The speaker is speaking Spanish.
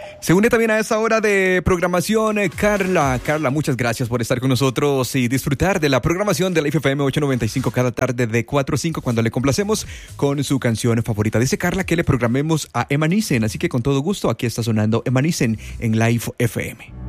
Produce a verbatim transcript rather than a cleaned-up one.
Se une también a esta hora de programación eh, Carla. Carla, muchas gracias por estar con nosotros y disfrutar de la programación de la F M ochocientos noventa y cinco cada tarde de cuatro a cinco cuando le complacemos con su canción favorita. Dice Carla que le programemos a Emanisen, así que con todo gusto aquí está sonando Emanisen en Live F M.